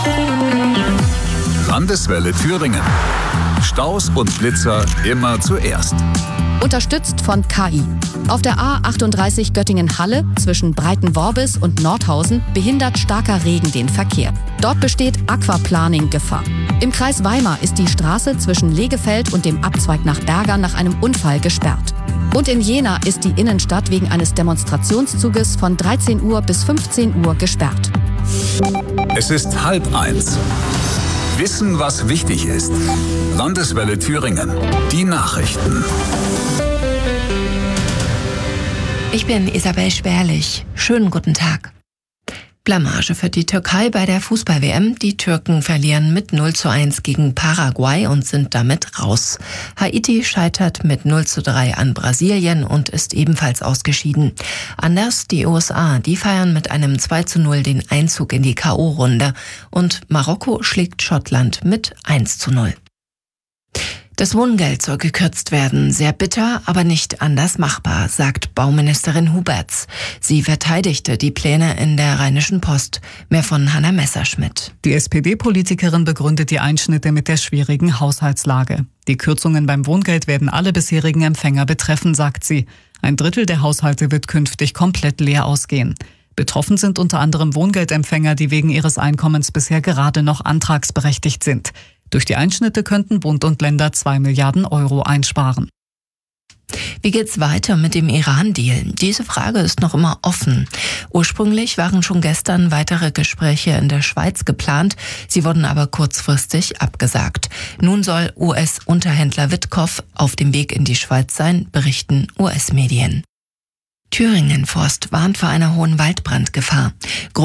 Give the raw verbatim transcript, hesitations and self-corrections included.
Landeswelle Thüringen. Staus und Blitzer immer zuerst. Unterstützt von K I. Auf der A achtunddreißig Göttingen-Halle zwischen Breitenworbis und Nordhausen behindert starker Regen den Verkehr. Dort besteht Aquaplaning-Gefahr. Im Kreis Weimar ist die Straße zwischen Legefeld und dem Abzweig nach Berger nach einem Unfall gesperrt. Und in Jena ist die Innenstadt wegen eines Demonstrationszuges von dreizehn Uhr bis fünfzehn Uhr gesperrt. Es ist halb eins. Wissen, was wichtig ist. Landeswelle Thüringen. Die Nachrichten. Ich bin Isabel Schwerlich. Schönen guten Tag. Blamage für die Türkei bei der Fußball-W M. Die Türken verlieren mit null zu eins gegen Paraguay und sind damit raus. Haiti scheitert mit null zu drei an Brasilien und ist ebenfalls ausgeschieden. Anders die U S A, die feiern mit einem zwei zu null den Einzug in die K O-Runde. Und Marokko schlägt Schottland mit eins zu null. Das Wohngeld soll gekürzt werden. Sehr bitter, aber nicht anders machbar, sagt Bauministerin Huberts. Sie verteidigte die Pläne in der Rheinischen Post. Mehr von Hanna Messerschmidt. Die S P D-Politikerin begründet die Einschnitte mit der schwierigen Haushaltslage. Die Kürzungen beim Wohngeld werden alle bisherigen Empfänger betreffen, sagt sie. Ein Drittel der Haushalte wird künftig komplett leer ausgehen. Betroffen sind unter anderem Wohngeldempfänger, die wegen ihres Einkommens bisher gerade noch antragsberechtigt sind. Durch die Einschnitte könnten Bund und Länder zwei Milliarden Euro einsparen. Wie geht's weiter mit dem Iran-Deal? Diese Frage ist noch immer offen. Ursprünglich waren schon gestern weitere Gespräche in der Schweiz geplant. Sie wurden aber kurzfristig abgesagt. Nun soll U S-Unterhändler Witkow auf dem Weg in die Schweiz sein, berichten U S-Medien. Thüringen Forst warnt vor einer hohen Waldbrandgefahr.